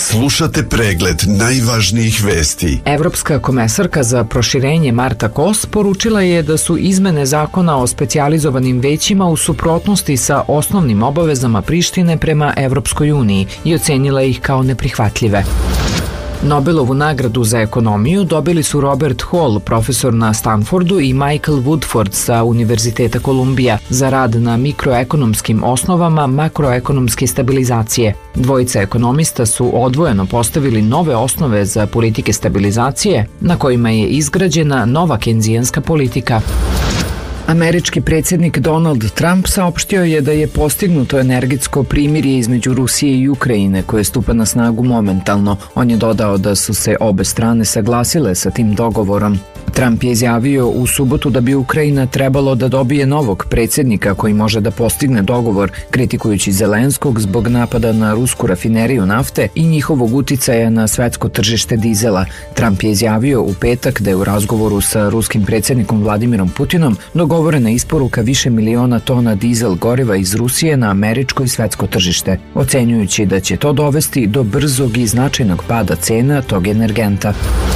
Slušate pregled najvažnijih vesti. Evropska komesarka za proširenje Marta Kos poručila je da su izmene zakona o specijalizovanim većima u suprotnosti sa osnovnim obavezama Prištine prema Evropskoj uniji i ocenila ih kao neprihvatljive. Nobelovu nagradu za ekonomiju dobili su Robert Hall, profesor na Stanfordu, i Michael Woodford sa Univerziteta Kolumbija za rad na mikroekonomskim osnovama makroekonomske stabilizacije. Dvojica ekonomista su odvojeno postavili nove osnove za politike stabilizacije na kojima je izgrađena nova kenzijanska politika. Američki predsjednik Donald Trump saopštio je da je postignuto energetsko primirje između Rusije i Ukrajine koje stupa na snagu momentalno. On je dodao da su se obe strane saglasile sa tim dogovorom. Trump je izjavio u subotu da bi Ukrajina trebalo da dobije novog predsjednika koji može da postigne dogovor, kritikujući Zelenskog zbog napada na rusku rafineriju nafte i njihovog uticaja na svetsko tržište dizela. Trump je izjavio u petak da je u razgovoru sa ruskim predsjednikom Vladimirom Putinom dogovorena isporuka više miliona tona dizel goriva iz Rusije na američko i svetsko tržište, ocenjujući da će to dovesti do brzog i značajnog pada cena tog energenta.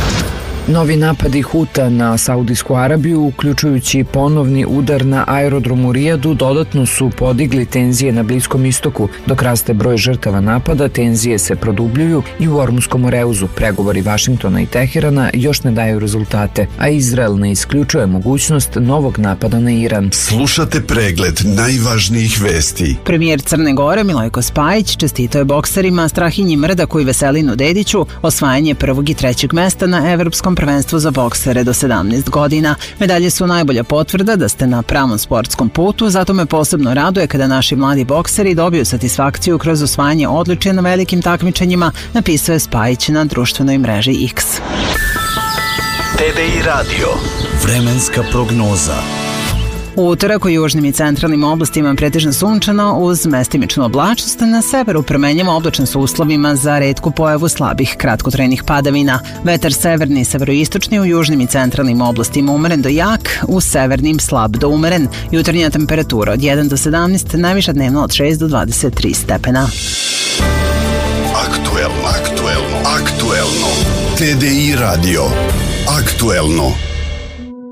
Novi napadi Huta na Saudijsku Arabiju, uključujući ponovni udar na aerodrom u Rijadu, dodatno su podigli tenzije na Bliskom istoku. Dok raste broj žrtava napada, tenzije se produbljuju i u Ormuskom moreuzu. Pregovori Vašingtona i Teherana još ne daju rezultate, a Izrael ne isključuje mogućnost novog napada na Iran. Slušate pregled najvažnijih vesti. Premijer Crne Gore Milojko Spajić čestitao je bokserima Strahinji Mrdaku i Veselinu Dediću osvajanje prvog i trećeg mesta na Evropskom prvenstvu za boksere do 17 godina. Medalje su najbolja potvrda da ste na pravom sportskom putu, zato me posebno raduje kada naši mladi bokseri dobiju satisfakciju kroz osvajanje odličja na velikim takmičenjima, napisao je Spajić na društvenoj mreži X. TDI Radio. Vremenska prognoza. U utorak u južnim i centralnim oblastima pretežno sunčano uz mestimičnu oblačnost, na severu promenljivo oblačno sa uslovima za retku pojavu slabih kratkotrajnih padavina. Vetar severni i severoistočni u južnim i centralnim oblastima umeren do jak, u severnim slab do umeren. Jutarnja temperatura od 1 do 17, najviša dnevno od 6 do 23 stepena. Aktuelno. TDI Radio. Aktuelno.